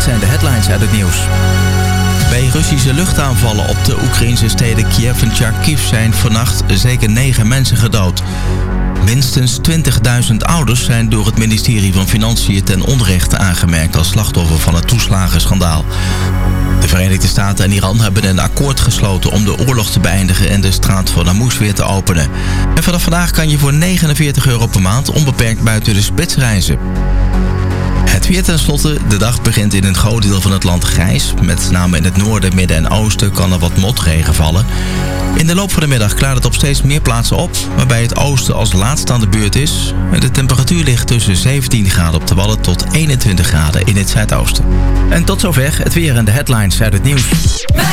zijn de headlines uit het nieuws. Bij Russische luchtaanvallen op de Oekraïnse steden Kiev en Kharkiv zijn vannacht zeker 9 mensen gedood. Minstens 20.000 ouders zijn door het ministerie van Financiën ten onrechte aangemerkt als slachtoffer van het toeslagenschandaal. De Verenigde Staten en Iran hebben een akkoord gesloten om de oorlog te beëindigen en de straat van Hormuz weer te openen. En vanaf vandaag kan je voor €49 per maand onbeperkt buiten de spits reizen. Het weer tenslotte. De dag begint in een groot deel van het land grijs. Met name in het noorden, midden en oosten kan er wat motregen vallen. In de loop van de middag klaart het op steeds meer plaatsen op, waarbij het oosten als laatste aan de beurt is. De temperatuur ligt tussen 17 graden op de Wadden tot 21 graden in het zuidoosten. En tot zover het weer en de headlines uit het nieuws.